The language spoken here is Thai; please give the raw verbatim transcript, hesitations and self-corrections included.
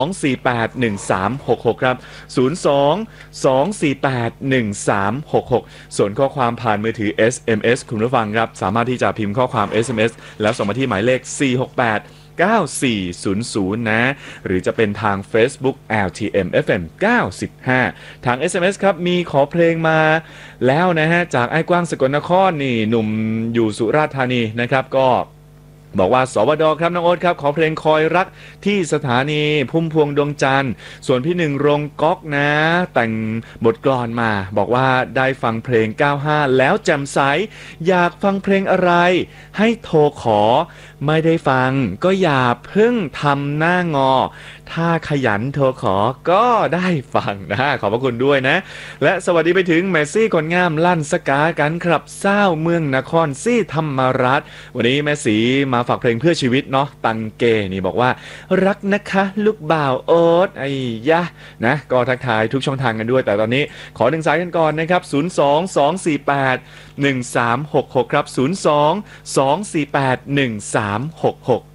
สอง สี่ แปด หนึ่ง สาม หก หกครับศูนย์ สอง สอง สี่ แปด หนึ่ง สาม หก หกส่วนข้อความผ่านมือถือ เอส เอ็ม เอส คุณผู้ฟังครับสามารถที่จะพิมพ์ข้อความ เอส เอ็ม เอส แล้วส่งมาที่หมายเลขสี่ หก แปด เก้า สี่ ศูนย์ ศูนย์นะหรือจะเป็นทาง Facebook แอล ที เอ็ม เอฟ เอ็ม เก้าสิบห้าทาง เอส เอ็ม เอส ครับมีขอเพลงมาแล้วนะฮะจากไอ้กว้างสกลนครนี่หนุ่มอยู่สุราษฎร์ธานีนะครับก็บอกว่าสวดครับน้องโอ๊ตครับขอเพลงคอยรักที่สถานีพุ่มพวงดวงจันทร์ส่วนพี่หนึ่งรงก๊อกนะแต่งบทกลอนมาบอกว่าได้ฟังเพลงเก้าสิบห้าแล้วแจ่มใสอยากฟังเพลงอะไรให้โทรขอไม่ได้ฟังก็อย่าเพิ่งทำหน้างอถ้าขยันโทรขอก็ได้ฟังนะขอบพระคุณด้วยนะและสวัสดีไปถึงแมซี่คนงามลั่นสกากันครับเศร้าเมืองนครซี่ธรรมรัฐวันนี้แม่สีมาฝากเพลงเพื่อชีวิตเนาะตังเกนี่บอกว่ารักนะคะลูกบ่าวโอ๊ตไอ้ยะนะก็ทักทายทุกช่องทางกันด้วยแต่ตอนนี้ขอหนึ่งสายกันก่อนนะครับศูนย์ สอง สอง สี่ แปด หนึ่ง สาม หก หกครับศูนย์ สอง สอง สี่ แปด หนึ่ง สาม หก หก